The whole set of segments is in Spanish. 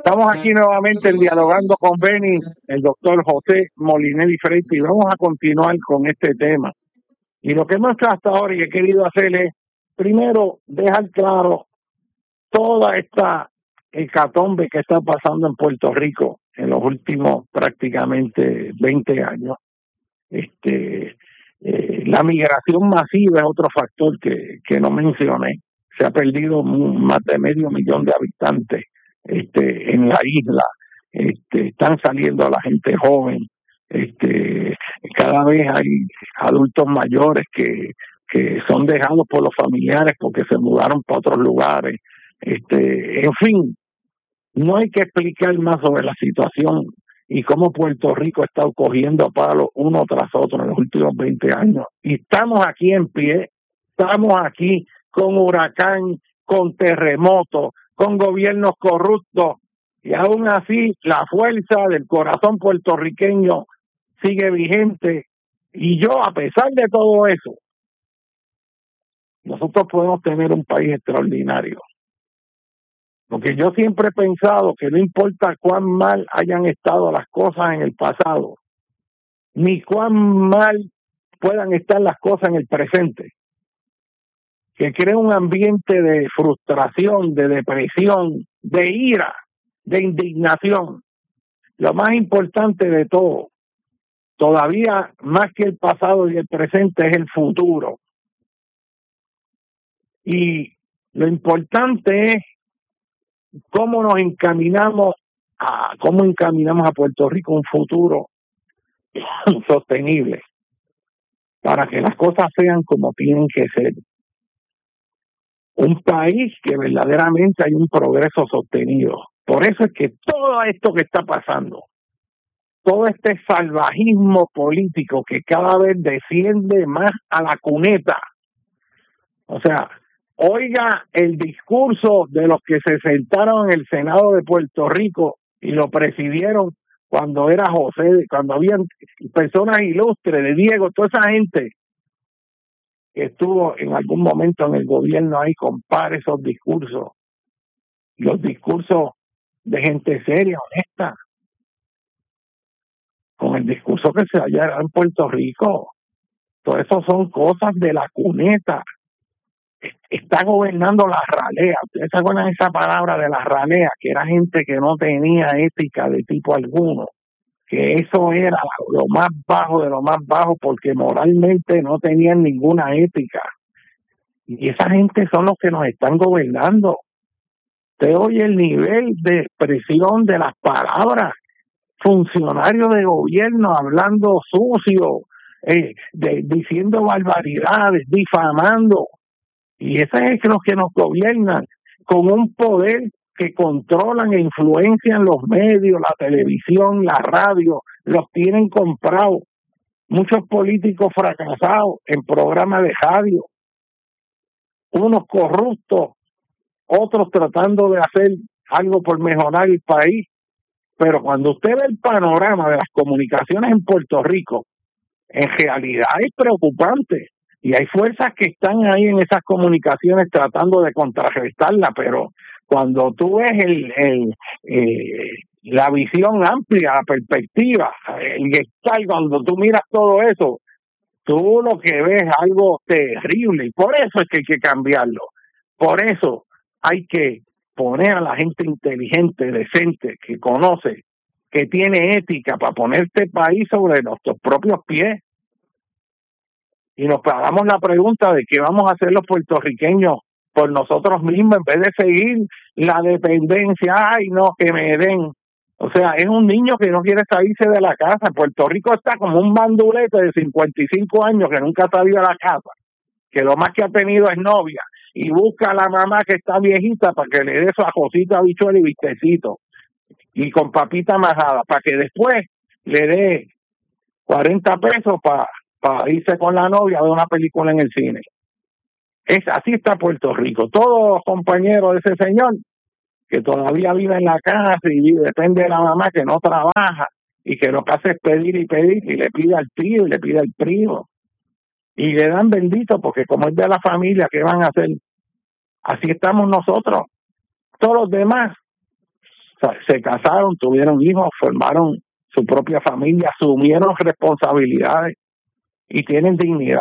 Estamos aquí nuevamente en Dialogando con Beni, el doctor José Molinelli Freite, y vamos a continuar con este tema. Y lo que hemos hecho hasta ahora y he querido hacer es, primero, dejar claro toda esta hecatombe que está pasando en Puerto Rico en los últimos prácticamente 20 años. La migración masiva es otro factor que no mencioné. Se ha perdido más de 500,000 de habitantes en la isla. Están saliendo la gente joven. Cada vez hay adultos mayores que son dejados por los familiares porque se mudaron para otros lugares. En fin, no hay que explicar más sobre la situación y cómo Puerto Rico está cogiendo palos uno tras otro en los últimos 20 años. Y estamos aquí en pie, estamos aquí con huracán, con terremotos, con gobiernos corruptos, y aún así la fuerza del corazón puertorriqueño sigue vigente. Y yo, a pesar de todo eso, nosotros podemos tener un país extraordinario. Porque yo siempre he pensado que no importa cuán mal hayan estado las cosas en el pasado, ni cuán mal puedan estar las cosas en el presente, que crea un ambiente de frustración, de depresión, de ira, de indignación. Lo más importante de todo, todavía más que el pasado y el presente, es el futuro. Y lo importante es cómo encaminamos a Puerto Rico un futuro sostenible para que las cosas sean como tienen que ser. Un país que verdaderamente hay un progreso sostenido. Por eso es que todo esto que está pasando, todo este salvajismo político que cada vez desciende más a la cuneta, o sea, oiga el discurso de los que se sentaron en el Senado de Puerto Rico y lo presidieron cuando era José, cuando habían personas ilustres, de Diego, toda esa gente que estuvo en algún momento en el gobierno ahí. Compare esos discursos, los discursos de gente seria, honesta, con el discurso que se halla en Puerto Rico. Todo eso son cosas de la cuneta. Está gobernando la ralea. ¿Ustedes se acuerdan esa palabra de la ralea? Que era gente que no tenía ética de tipo alguno, que eso era lo más bajo de lo más bajo, porque moralmente no tenían ninguna ética. Y esa gente son los que nos están gobernando. Usted oye el nivel de expresión de las palabras. Funcionarios de gobierno hablando sucio, diciendo barbaridades, difamando. Y esos es los que nos gobiernan, con un poder que controlan e influencian los medios, la televisión, la radio, los tienen comprados. Muchos políticos fracasados en programas de radio, unos corruptos, otros tratando de hacer algo por mejorar el país. Pero cuando usted ve el panorama de las comunicaciones en Puerto Rico, en realidad es preocupante. Y hay fuerzas que están ahí en esas comunicaciones tratando de contrarrestarla, pero cuando tú ves la visión amplia, la perspectiva, el gestal, cuando tú miras todo eso, tú lo que ves es algo terrible, y por eso es que hay que cambiarlo. Por eso hay que poner a la gente inteligente, decente, que conoce, que tiene ética, para poner este país sobre nuestros propios pies. Y nos hagamos la pregunta de qué vamos a hacer los puertorriqueños por nosotros mismos, en vez de seguir la dependencia. Ay, no, que me den. O sea, es un niño que no quiere salirse de la casa. Puerto Rico está como un bandulete de 55 años que nunca ha salido de la casa, que lo más que ha tenido es novia, y busca a la mamá que está viejita para que le dé su ajocita, habichuela y bistecito, y con papita majada, para que después le dé 40 pesos para irse con la novia a ver una película en el cine. Así está Puerto Rico. Todos los compañeros de ese señor que todavía vive en la casa y depende de la mamá, que no trabaja y que lo que hace es pedir y pedir, y le pide al tío y le pide al primo y le dan bendito, porque como es de la familia, ¿qué van a hacer? Así estamos nosotros. Todos los demás O sea, se casaron, tuvieron hijos, formaron su propia familia, asumieron responsabilidades y tienen dignidad.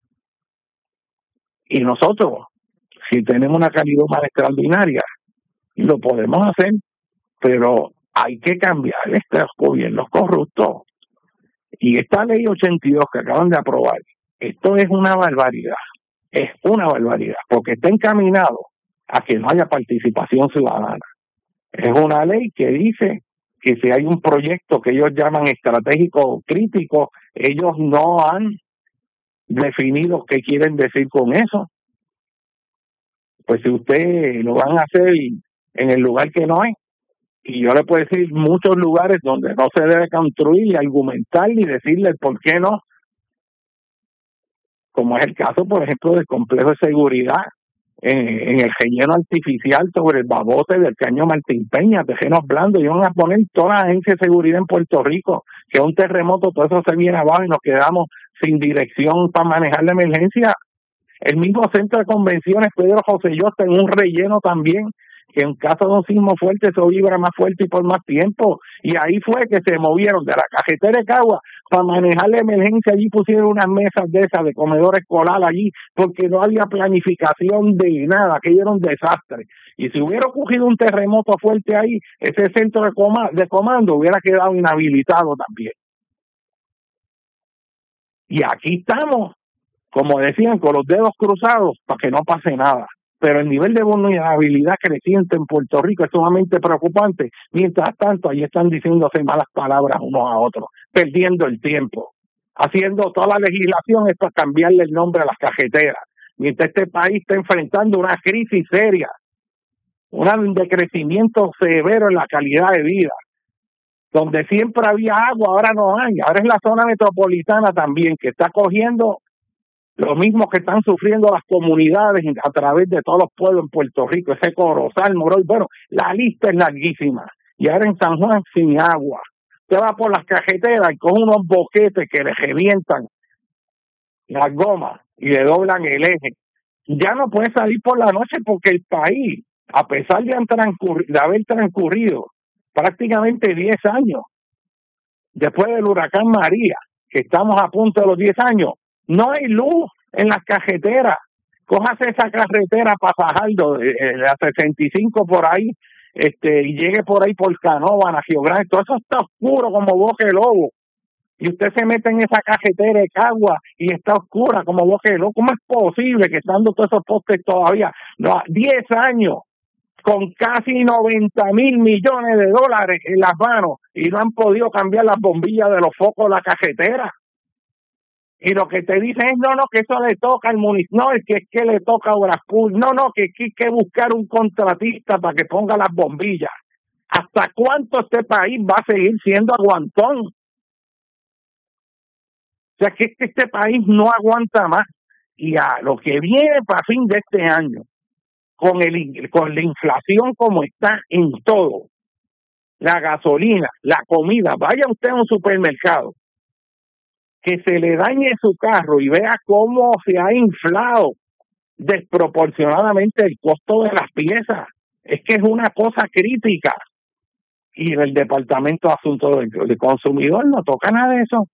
Y nosotros, si tenemos una calidad humana extraordinaria, lo podemos hacer, pero hay que cambiar estos gobiernos corruptos. Y esta ley 82 que acaban de aprobar, esto es una barbaridad, porque está encaminado a que no haya participación ciudadana. Es una ley que dice que si hay un proyecto que ellos llaman estratégico crítico, ellos no han definido qué quieren decir con eso. Pues si usted lo van a hacer en el lugar que no es, y yo le puedo decir muchos lugares donde no se debe construir y argumentar y decirle por qué no, como es el caso, por ejemplo, del complejo de seguridad en el relleno artificial sobre el babote del Caño Martín Peña, terrenos blandos, y van a poner toda la agencia de seguridad en Puerto Rico, que un terremoto, todo eso se viene abajo y nos quedamos sin dirección para manejar la emergencia. El mismo centro de convenciones Pedro José Llosta en un relleno también, que en caso de un sismo fuerte se vibra más fuerte y por más tiempo, y ahí fue que se movieron de la carretera de Cagua para manejar la emergencia. Allí pusieron unas mesas de esas de comedor escolar allí, porque no había planificación de nada, aquello era un desastre. Y si hubiera ocurrido un terremoto fuerte ahí, ese centro de comando hubiera quedado inhabilitado también. Y aquí estamos, como decían, con los dedos cruzados para que no pase nada. Pero el nivel de vulnerabilidad creciente en Puerto Rico es sumamente preocupante. Mientras tanto, ahí están diciéndose malas palabras unos a otros, perdiendo el tiempo, haciendo toda la legislación es para cambiarle el nombre a las carreteras, mientras este país está enfrentando una crisis seria, un decrecimiento severo en la calidad de vida. Donde siempre había agua, ahora no hay. Ahora es la zona metropolitana también, que está cogiendo lo mismo que están sufriendo las comunidades a través de todos los pueblos en Puerto Rico, ese Corozal, Moroy, bueno, la lista es larguísima. Y ahora en San Juan sin agua. Usted va por las carreteras y coge unos boquetes que le revientan las gomas y le doblan el eje. Ya no puede salir por la noche porque el país, a pesar de haber transcurrido prácticamente 10 años después del huracán María, que estamos a punto de los 10 años, no hay luz en las carreteras. Cójase esa carretera para Fajardo, la 65 por ahí, y llegue por ahí por Canóvana, Río Grande, todo eso está oscuro como boca de lobo. Y usted se mete en esa carretera de Cagua y está oscura como boca de lobo. ¿Cómo es posible que estando todos esos postes todavía, 10 años, con casi 90,000 millones de dólares en las manos, y no han podido cambiar las bombillas de los focos de la carretera? Y lo que te dicen es, no, que eso le toca al municipio, no, es que le toca a Obras Públicas, no, que hay que buscar un contratista para que ponga las bombillas. ¿Hasta cuánto este país va a seguir siendo aguantón? O sea, que este país no aguanta más. Y a lo que viene para fin de este año, con la inflación como está en todo, la gasolina, la comida, vaya usted a un supermercado, que se le dañe su carro y vea cómo se ha inflado desproporcionadamente el costo de las piezas. Es que es una cosa crítica. Y el Departamento de Asuntos del Consumidor no toca nada de eso.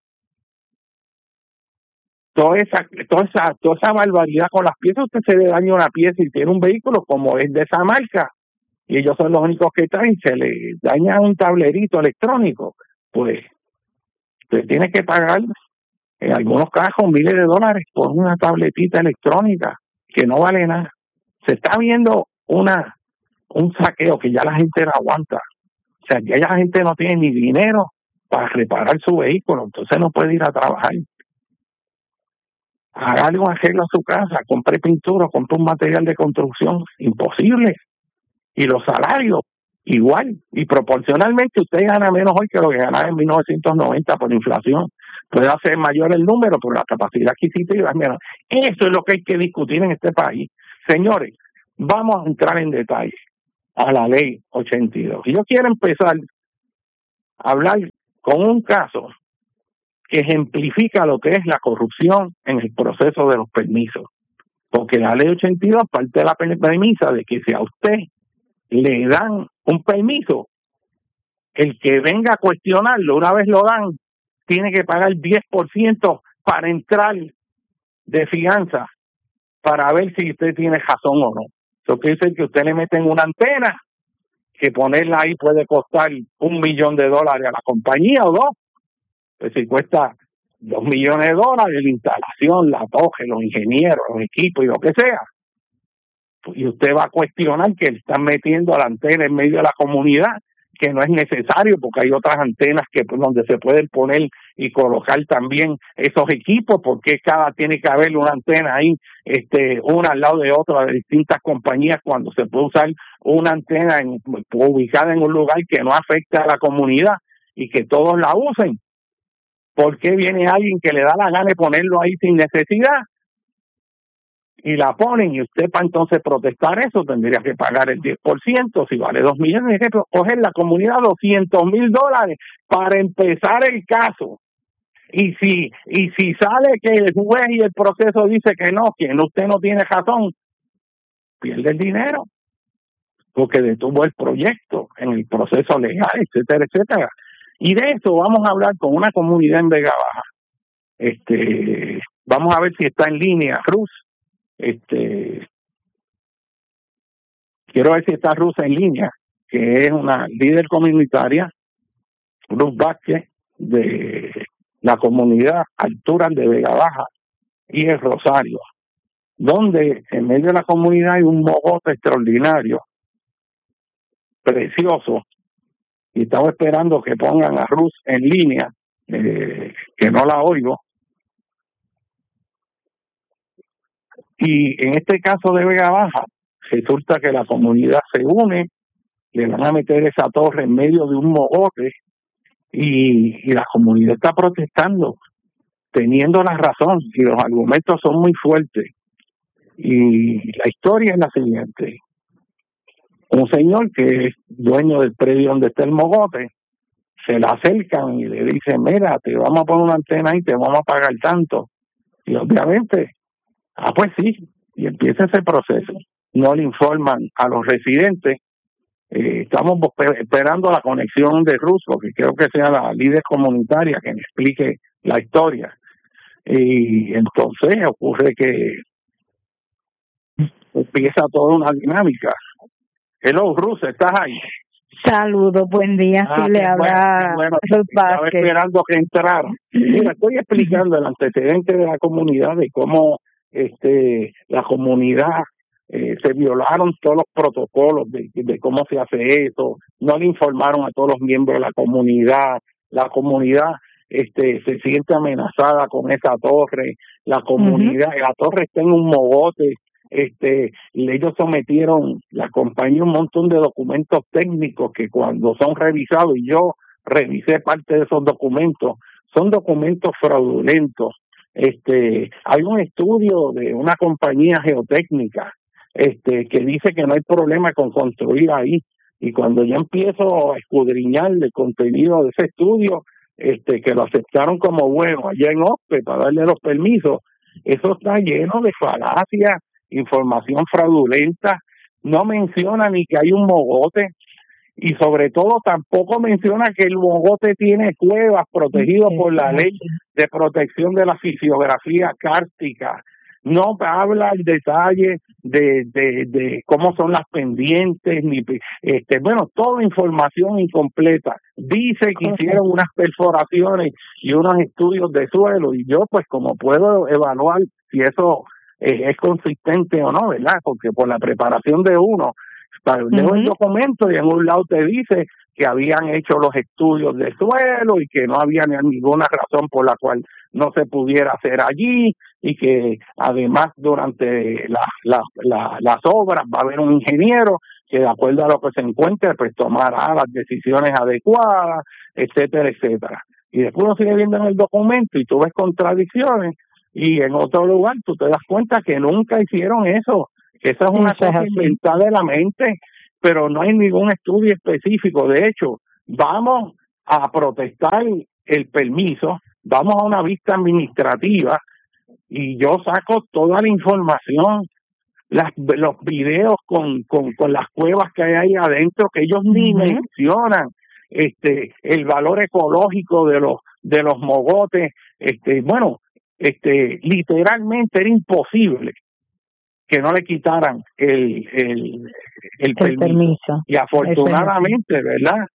Toda esa barbaridad con las piezas. Usted se le daña una pieza y tiene un vehículo como es de esa marca, y ellos son los únicos que traen, se le daña un tablerito electrónico, pues usted tiene que pagar en algunos casos miles de dólares por una tabletita electrónica que no vale nada. Se está viendo un saqueo que ya la gente no aguanta. O sea, ya la gente no tiene ni dinero para reparar su vehículo, entonces no puede ir a trabajar. Hágale un arreglo a su casa, compre pintura, compre un material de construcción, imposible. Y los salarios, igual. Y proporcionalmente usted gana menos hoy que lo que ganaba en 1990 por inflación. Puede hacer mayor el número, pero la capacidad adquisitiva es menos. Eso es lo que hay que discutir en este país. Señores, vamos a entrar en detalle a la ley 82. Y yo quiero empezar a hablar con un caso que ejemplifica lo que es la corrupción en el proceso de los permisos. Porque la ley 82 parte de la premisa de que si a usted le dan un permiso, el que venga a cuestionarlo, una vez lo dan, tiene que pagar 10% para entrar de fianza para ver si usted tiene razón o no. Eso quiere decir que usted le meten una antena, que ponerla ahí puede costar $1,000,000 a la compañía o dos. Pues si cuesta $2,000,000 la instalación, la torre, los ingenieros, los equipos y lo que sea, y usted va a cuestionar que están metiendo la antena en medio de la comunidad, que no es necesario porque hay otras antenas que donde se pueden poner y colocar también esos equipos, porque tiene que haber una antena ahí, una al lado de otra de distintas compañías, cuando se puede usar una antena ubicada en un lugar que no afecta a la comunidad y que todos la usen. ¿Por qué viene alguien que le da la gana de ponerlo ahí sin necesidad? Y la ponen, y usted para entonces protestar eso tendría que pagar el 10%, si vale 2,000,000, tiene que coger la comunidad $200,000 para empezar el caso. Y si sale que el juez y el proceso dice que no, que usted no tiene razón, pierde el dinero, porque detuvo el proyecto en el proceso legal, etcétera, etcétera. Y de eso vamos a hablar con una comunidad en Vega Baja. Vamos a ver si está en línea, Ruth. Quiero ver si está Ruth en línea, que es una líder comunitaria, Ruth Vázquez, de la comunidad Alturas de Vega Baja y el Rosario, donde en medio de la comunidad hay un mogote extraordinario, precioso, y estamos esperando que pongan a Ruth en línea, que no la oigo. Y en este caso de Vega Baja, resulta que la comunidad se une, le van a meter esa torre en medio de un mogote, y la comunidad está protestando, teniendo la razón, y los argumentos son muy fuertes. Y la historia es la siguiente: un señor que es dueño del predio donde está el mogote, se le acercan y le dicen, mira, te vamos a poner una antena y te vamos a pagar tanto. Y obviamente, pues sí, y empieza ese proceso. No le informan a los residentes. Estamos esperando la conexión de Ruth, porque creo que sea la líder comunitaria que me explique la historia. Y entonces ocurre que empieza toda una dinámica. Hello, Ruth, ¿estás ahí? Saludos, buen día. Sí, le habla Ruth Vázquez. Estaba esperando que entrara. Mira, estoy explicando el antecedente de la comunidad, de cómo la comunidad se violaron todos los protocolos de cómo se hace eso, no le informaron a todos los miembros de la comunidad se siente amenazada con esa torre, la comunidad, la torre está en un mogote, ellos sometieron, la compañía, un montón de documentos técnicos que cuando son revisados, y yo revisé parte de esos documentos, son documentos fraudulentos. Hay un estudio de una compañía geotécnica que dice que no hay problema con construir ahí, y cuando yo empiezo a escudriñar el contenido de ese estudio, que lo aceptaron como bueno allá en OSPE para darle los permisos, eso está lleno de falacias, información fraudulenta, no menciona ni que hay un mogote, y sobre todo tampoco menciona que el mogote tiene cuevas protegidas por la ley de protección de la fisiografía kárstica. No habla el detalle de cómo son las pendientes, ni toda información incompleta. Dice que hicieron unas perforaciones y unos estudios de suelo, y yo pues como puedo evaluar si eso es consistente o no, ¿verdad? Porque por la preparación de uno, leo el documento y en un lado te dice que habían hecho los estudios de suelo y que no había ninguna razón por la cual no se pudiera hacer allí, y que además durante las obras va a haber un ingeniero que de acuerdo a lo que se encuentre pues tomará las decisiones adecuadas, etcétera, etcétera. Y después uno sigue viendo en el documento y tú ves contradicciones, y en otro lugar tú te das cuenta que nunca hicieron eso, que esa es una cosa inventada de la mente, pero no hay ningún estudio específico. De hecho, vamos a protestar el permiso, vamos a una vista administrativa, y yo saco toda la información, los videos con las cuevas que hay ahí adentro, que ellos ni mencionan, el valor ecológico de los mogotes. Literalmente era imposible que no le quitaran el permiso. Y afortunadamente, ¿verdad?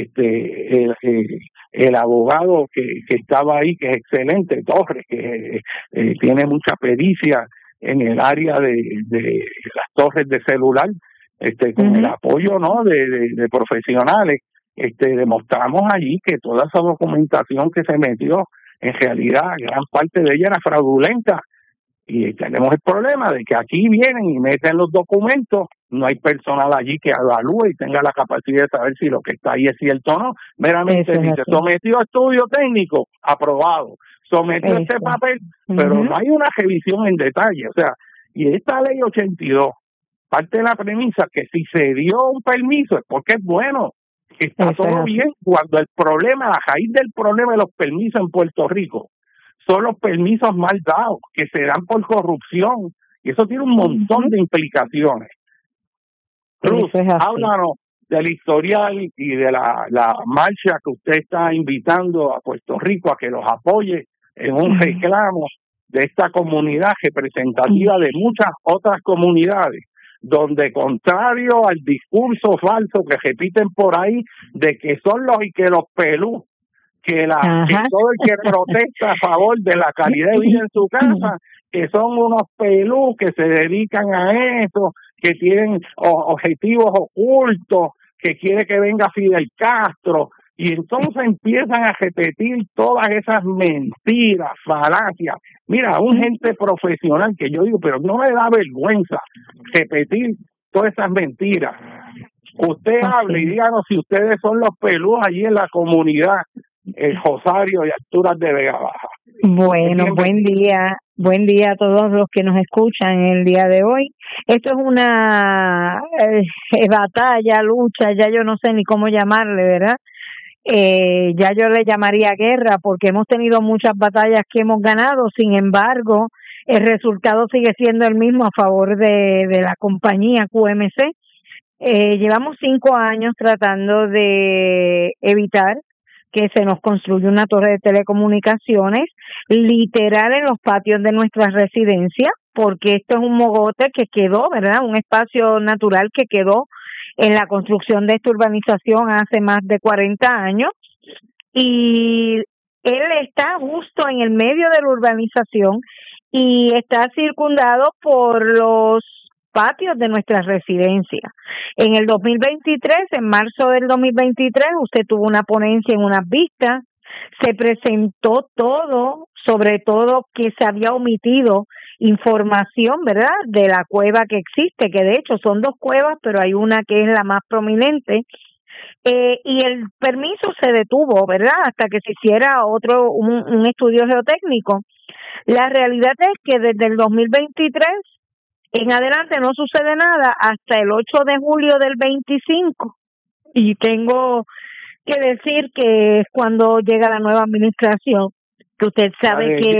El abogado que estaba ahí, que es excelente, Torres, que tiene mucha pericia en el área de las torres de celular, con el apoyo, ¿no?, de profesionales, demostramos allí que toda esa documentación que se metió, en realidad, gran parte de ella era fraudulenta. Y tenemos el problema de que aquí vienen y meten los documentos, no hay personal allí que evalúe y tenga la capacidad de saber si lo que está ahí es cierto o no. Meramente dice, sometió a estudio técnico, aprobado. Sometió este papel, pero no hay una revisión en detalle. O sea, y esta ley 82 parte de la premisa que si se dio un permiso es porque es bueno, que está todo bien, cuando el problema, la raíz del problema de los permisos en Puerto Rico son los permisos mal dados, que se dan por corrupción, y eso tiene un montón de implicaciones. Cruz, háblanos del historial y de la marcha que usted está invitando a Puerto Rico a que los apoye en un reclamo de esta comunidad representativa de muchas otras comunidades, donde contrario al discurso falso que repiten por ahí de que son los y que los pelú, que todo el que protesta a favor de la calidad de vida en su casa, que son unos pelú que se dedican a eso, que tienen objetivos ocultos, que quiere que venga Fidel Castro, y entonces empiezan a repetir todas esas mentiras, falacias. Mira, un gente profesional que yo digo, pero no me da vergüenza repetir todas esas mentiras. Usted hable y díganos si ustedes son los pelús allí en la comunidad, el Rosario y alturas de Vega Baja. Bueno, buen día a todos los que nos escuchan el día de hoy. Esto es una batalla, lucha, ya yo no sé ni cómo llamarle, ¿verdad? Ya yo le llamaría guerra, porque hemos tenido muchas batallas que hemos ganado. Sin embargo, el resultado sigue siendo el mismo a favor de la compañía QMC. Llevamos 5 años tratando de evitar que se nos construya una torre de telecomunicaciones literal en los patios de nuestras residencias, porque esto es un mogote que quedó, ¿verdad? Un espacio natural que quedó en la construcción de esta urbanización hace más de 40 años, y él está justo en el medio de la urbanización y está circundado por los patios de nuestras residencias. En el 2023, en marzo del 2023, usted tuvo una ponencia en unas vistas, se presentó todo, sobre todo que se había omitido información, ¿verdad?, de la cueva que existe, que de hecho son 2 cuevas, pero hay una que es la más prominente, y el permiso se detuvo, ¿verdad?, hasta que se hiciera un estudio geotécnico. La realidad es que desde el 2023 en adelante no sucede nada hasta el 8 de julio del 25, y tengo que decir que es cuando llega la nueva administración, que usted sabe que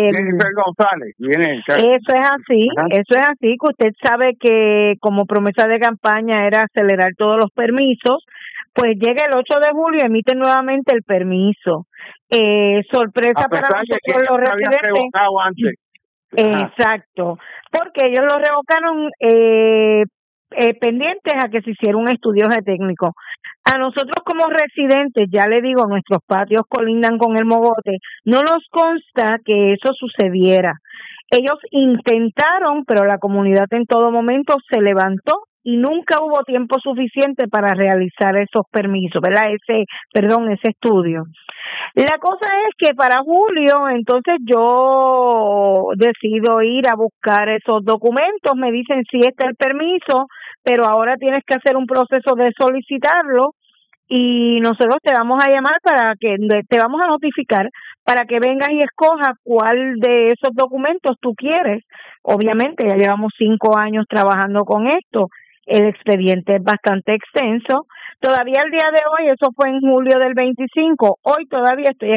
eso es así, que usted sabe que como promesa de campaña era acelerar todos los permisos. Pues llega el 8 de julio y emiten nuevamente el permiso. Sorpresa para nosotros los residentes. Exacto, porque ellos lo revocaron pendientes a que se hiciera un estudio geotécnico. A nosotros como residentes, ya le digo, nuestros patios colindan con el mogote, no nos consta que eso sucediera. Ellos intentaron, pero la comunidad en todo momento se levantó y nunca hubo tiempo suficiente para realizar esos permisos, ¿verdad? Ese estudio. La cosa es que para julio, entonces yo decido ir a buscar esos documentos, me dicen sí está el permiso, pero ahora tienes que hacer un proceso de solicitarlo y nosotros te vamos a llamar te vamos a notificar para que vengas y escojas cuál de esos documentos tú quieres. Obviamente ya llevamos 5 años trabajando con esto. El expediente es bastante extenso. Todavía el día de hoy, eso fue en julio del 25, hoy todavía estoy